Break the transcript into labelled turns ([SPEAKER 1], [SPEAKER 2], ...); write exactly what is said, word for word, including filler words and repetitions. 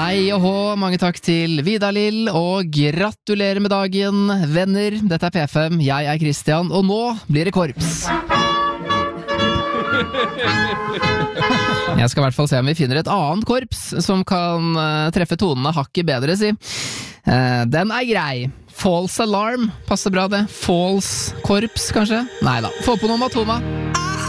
[SPEAKER 1] Hei og hå, mange takk til Vidar-Lill, og gratulerer med dagen, venner. Dette er P fem, jeg er Christian, og nå blir det korps. Jeg skal i hvert fall se om vi finner et annet korps som kan uh, treffe tonene hakket bedre, si. Uh, den er grei. False alarm, passer bra det. False korps, kanskje? Neida, få på noe Matoma.